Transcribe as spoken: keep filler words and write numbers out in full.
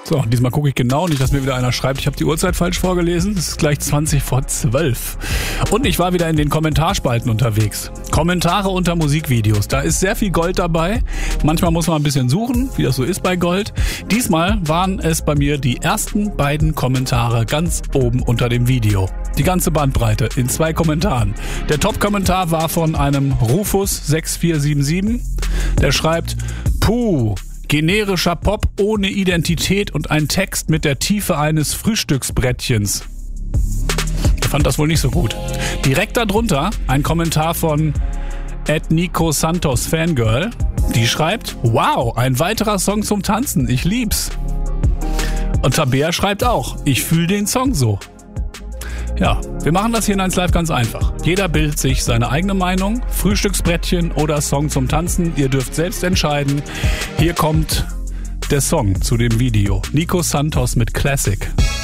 So, diesmal gucke ich genau, nicht, dass mir wieder einer schreibt, ich habe die Uhrzeit falsch vorgelesen. Es ist gleich zwanzig vor zwölf. Und ich war wieder in den Kommentarspalten unterwegs. Kommentare unter Musikvideos. Da ist sehr viel Gold dabei. Manchmal muss man ein bisschen suchen, wie das so ist bei Gold. Diesmal waren es bei mir die ersten beiden Kommentare ganz oben unter dem Video. Die ganze Bandbreite in zwei Kommentaren. Der Top-Kommentar war von einem Rufus sechs vier sieben sieben. Der schreibt, puh, generischer Pop ohne Identität und ein Text mit der Tiefe eines Frühstücksbrettchens. Ich fand das wohl nicht so gut. Direkt darunter ein Kommentar von at Nico Santos Fangirl. Die schreibt, wow, ein weiterer Song zum Tanzen, ich lieb's. Und Tabea schreibt auch, ich fühle den Song so. Ja, wir machen das hier in eins Live ganz einfach. Jeder bildet sich seine eigene Meinung, Frühstücksbrettchen oder Song zum Tanzen. Ihr dürft selbst entscheiden. Hier kommt der Song zu dem Video. Nico Santos mit Classic.